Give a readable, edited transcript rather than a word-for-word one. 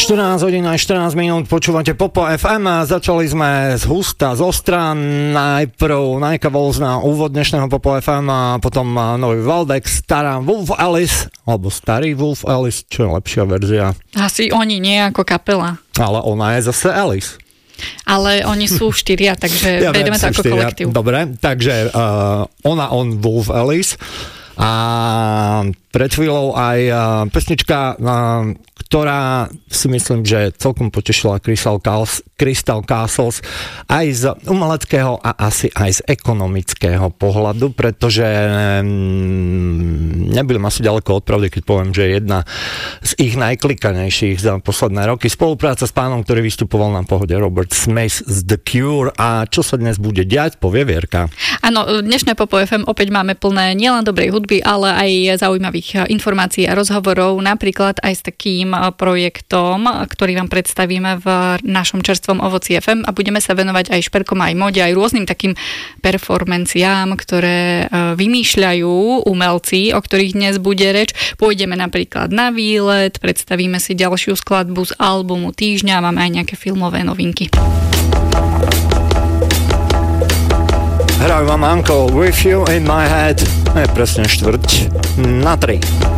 14 hodín a 14 minút počúvate Popo FM. Začali sme z Husta, z Ostra. Najprv Najka Volzna, úvod dnešného Popo FM a potom nový Valdex, stará Wolf Alice, alebo starý Wolf Alice, čo je lepšia verzia. Asi oni, nie ako kapela. Ale ona je zase Alice. Ale oni sú štyria, takže ja vedeme to ako kolektív. Dobre, takže on Wolf Alice. A pred chvíľou aj pesnička, ktorá si myslím, že celkom potešila Crystal Castles aj z umeleckého a asi aj z ekonomického pohľadu, pretože nebudem asi ďaleko od pravdy, keď poviem, že je jedna z ich najklikanejších za posledné roky. Spolupráca s pánom, ktorý vystupoval na Pohode, Robert Smith z The Cure. A čo sa dnes bude diať, povie Vierka. Áno, dnešné Popo FM opäť máme plné nielen dobrej hudby, ale aj zaujímavých informácií a rozhovorov, napríklad aj s takým projektom, ktorý vám predstavíme v našom čerstvom Ovoci FM a budeme sa venovať aj šperkom, aj mode, aj rôznym takým performanciám, ktoré vymýšľajú umelci, o ktorých dnes bude reč. Pôjdeme napríklad na výlet, predstavíme si ďalšiu skladbu z albumu týždňa, máme aj nejaké filmové novinky. Hrajú vám Uncle With You In My Head, je presne 4:03.